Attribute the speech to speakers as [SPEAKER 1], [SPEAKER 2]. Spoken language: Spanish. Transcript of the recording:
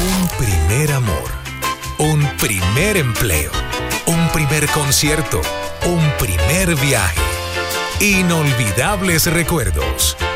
[SPEAKER 1] Un primer amor, un primer empleo, un primer concierto, un primer viaje. Inolvidables recuerdos.